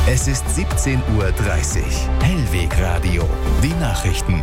Es ist 17:30 Uhr. Hellweg Radio. Die Nachrichten.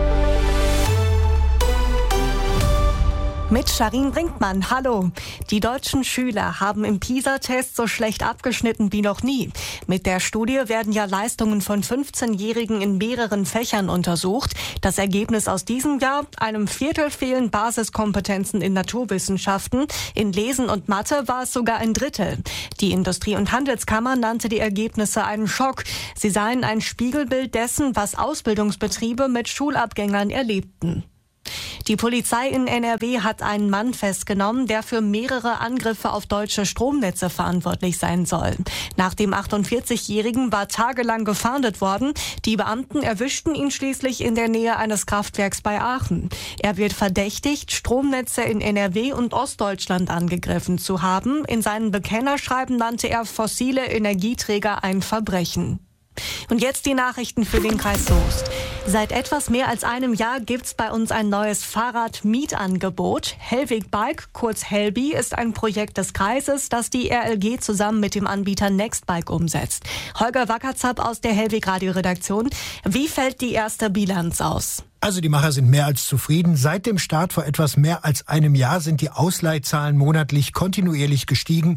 Mit Sharin Brinkmann, hallo. Die deutschen Schüler haben im PISA-Test so schlecht abgeschnitten wie noch nie. Mit der Studie werden ja Leistungen von 15-Jährigen in mehreren Fächern untersucht. Das Ergebnis aus diesem Jahr: einem Viertel fehlen Basiskompetenzen in Naturwissenschaften. In Lesen und Mathe war es sogar ein Drittel. Die Industrie- und Handelskammer nannte die Ergebnisse einen Schock. Sie seien ein Spiegelbild dessen, was Ausbildungsbetriebe mit Schulabgängern erlebten. Die Polizei in NRW hat einen Mann festgenommen, der für mehrere Angriffe auf deutsche Stromnetze verantwortlich sein soll. Nach dem 48-Jährigen war tagelang gefahndet worden. Die Beamten erwischten ihn schließlich in der Nähe eines Kraftwerks bei Aachen. Er wird verdächtigt, Stromnetze in NRW und Ostdeutschland angegriffen zu haben. In seinem Bekennerschreiben nannte er fossile Energieträger ein Verbrechen. Und jetzt die Nachrichten für den Kreis Soest. Seit etwas mehr als einem Jahr gibt's bei uns ein neues Fahrrad-Mietangebot. Hellweg Bike, kurz Hellbi, ist ein Projekt des Kreises, das die RLG zusammen mit dem Anbieter Nextbike umsetzt. Holger Wackerzapp aus der Hellweg Radio-Redaktion. Wie fällt die erste Bilanz aus? Also die Macher sind mehr als zufrieden. Seit dem Start vor etwas mehr als einem Jahr sind die Ausleihzahlen monatlich kontinuierlich gestiegen.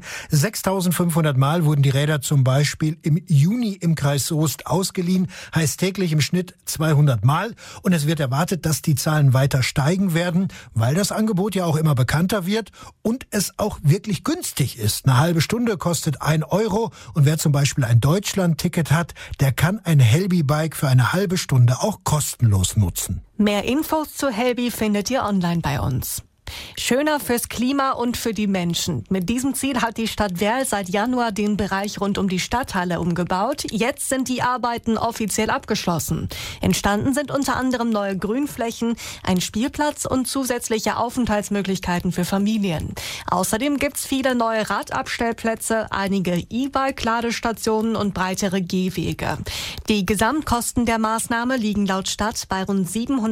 6.500 Mal wurden die Räder zum Beispiel im Juni im Kreis Soest ausgeliehen, heißt täglich im Schnitt 200 Mal. Und es wird erwartet, dass die Zahlen weiter steigen werden, weil das Angebot ja auch immer bekannter wird und es auch wirklich günstig ist. Eine halbe Stunde kostet 1 Euro und wer zum Beispiel ein Deutschland-Ticket hat, der kann ein Hellbi-Bike für eine halbe Stunde auch kostenlos nutzen. Mehr Infos zu Hellbi findet ihr online bei uns. Schöner fürs Klima und für die Menschen. Mit diesem Ziel hat die Stadt Werl seit Januar den Bereich rund um die Stadthalle umgebaut. Jetzt sind die Arbeiten offiziell abgeschlossen. Entstanden sind unter anderem neue Grünflächen, ein Spielplatz und zusätzliche Aufenthaltsmöglichkeiten für Familien. Außerdem gibt's viele neue Radabstellplätze, einige E-Bike-Ladestationen und breitere Gehwege. Die Gesamtkosten der Maßnahme liegen laut Stadt bei rund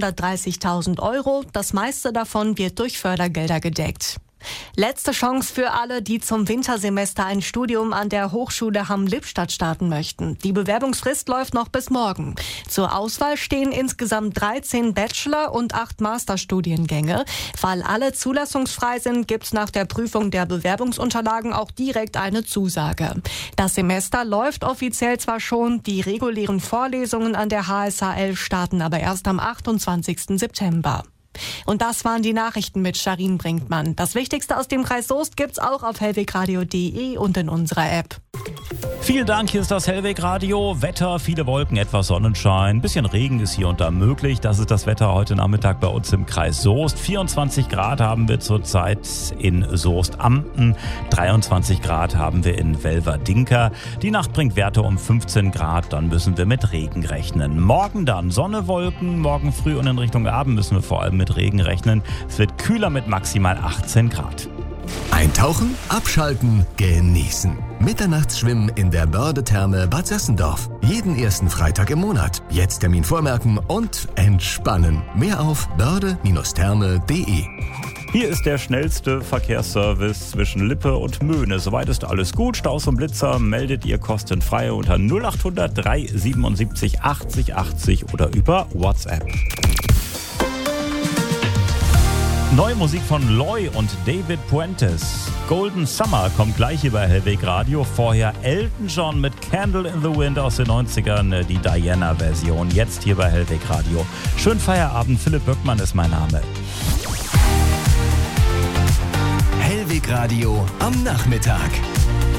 730.000 Euro. Das meiste davon wird durch Fördergelder gedeckt. Letzte Chance für alle, die zum Wintersemester ein Studium an der Hochschule Hamm-Lippstadt starten möchten. Die Bewerbungsfrist läuft noch bis morgen. Zur Auswahl stehen insgesamt 13 Bachelor- und 8 Masterstudiengänge. Weil alle zulassungsfrei sind, gibt's nach der Prüfung der Bewerbungsunterlagen auch direkt eine Zusage. Das Semester läuft offiziell zwar schon, die regulären Vorlesungen an der HSHL starten aber erst am 28. September. Und das waren die Nachrichten mit Sharin Brinkmann. Das Wichtigste aus dem Kreis Soest gibt's auch auf hellwegradio.de und in unserer App. Vielen Dank, hier ist das Hellweg Radio. Wetter, viele Wolken, etwas Sonnenschein. Ein bisschen Regen ist hier und da möglich. Das ist das Wetter heute Nachmittag bei uns im Kreis Soest. 24 Grad haben wir zurzeit in Soest-Amten. 23 Grad haben wir in Welverdinker. Die Nacht bringt Werte um 15 Grad. Dann müssen wir mit Regen rechnen. Morgen dann Sonne, Wolken. Morgen früh und in Richtung Abend müssen wir vor allem mit Regen rechnen. Es wird kühler mit maximal 18 Grad. Eintauchen, abschalten, genießen. Mitternachtsschwimmen in der Börde-Therme Bad Sessendorf. Jeden ersten Freitag im Monat. Jetzt Termin vormerken und entspannen. Mehr auf börde-therme.de. Hier ist der schnellste Verkehrsservice zwischen Lippe und Möhne. Soweit ist alles gut. Staus und Blitzer meldet ihr kostenfrei unter 0800 377 80 80 oder über WhatsApp. Neue Musik von Loy und David Puentes. Golden Summer kommt gleich hier bei Hellweg Radio. Vorher Elton John mit Candle in the Wind aus den 90ern, die Diana-Version. Jetzt hier bei Hellweg Radio. Schönen Feierabend, Philipp Böckmann ist mein Name. Hellweg Radio am Nachmittag.